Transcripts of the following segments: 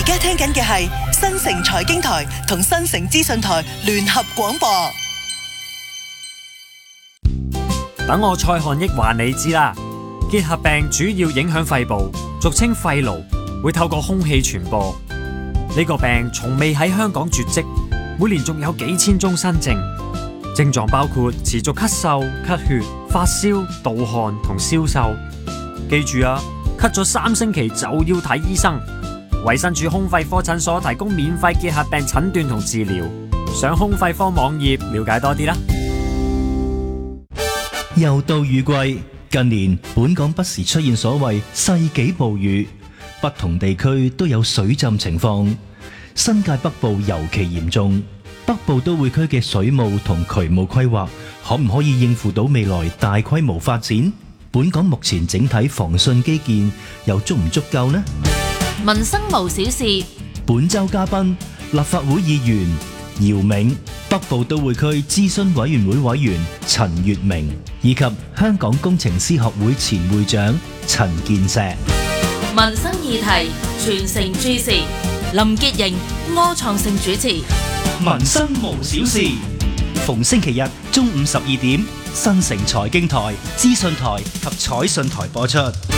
家聽緊嘅係新城財經台同新城資訊台聯合廣播。 等我蔡漢益話你知啦，結核病主要影響肺部，俗稱肺癆，會透過空氣傳播。呢個病從未喺香港絕跡，每年仲有幾千宗新症，症狀包括持續咳嗽、咳血、發燒、盜汗同消瘦。記住啊，咳咗3星期就要睇醫生。衛生署胸肺科診所提供免費結核病診斷同治療，上胸肺科網頁了解多啲啦。 又到雨季，近年本港不時出現所謂世紀暴雨，不同地區都有水浸情況。新界北部尤其嚴重，北部都會區嘅水務同渠務規劃可唔可以應付到未來大規模發展？本港目前整體防汛基建又足唔足夠呢？ 民生無小事， 本周嘉賓立法會議員姚銘、北部都會區諮詢委員會委員陳月明，以及香港工程師學會前會長陳健碩。 民生議題全城注視，林潔瑩、柯創盛主持。 民生無小事，逢星期日中午12點，新城財經台、資訊台及彩訊台播出。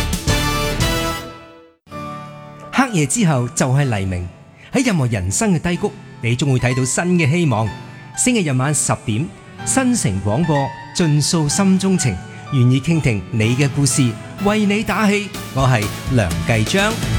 黑夜之後就係黎明，喺任何人生嘅低谷，你終會睇到新嘅希望。星期日晚10點，新城廣播盡訴心中情，願意傾聽你嘅故事，為你打氣。我係梁繼章。